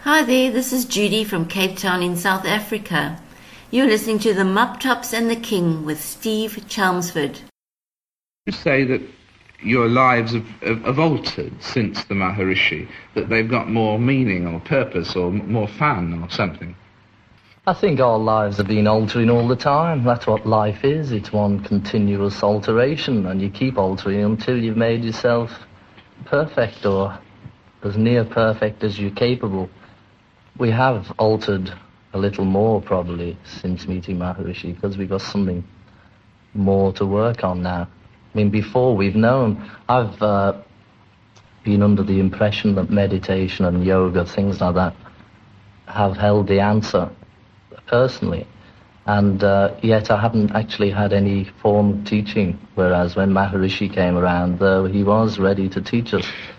Hi there, this is Judy from Cape Town in South Africa. You're listening to the Mop Tops and the King with Steve Chelmsford. You say that your lives have altered since the Maharishi, that they've got more meaning or purpose or more fun or something. I think our lives have been altering all the time. That's what life is. It's one continuous alteration, and you keep altering until you've made yourself perfect or as near perfect as you're capable. We have altered a little more probably since meeting Maharishi because we've got something more to work on now. I mean, before we've known, I've been under the impression that meditation and yoga, things like that, have held the answer personally. And yet I haven't actually had any form of teaching, whereas when Maharishi came around, he was ready to teach us.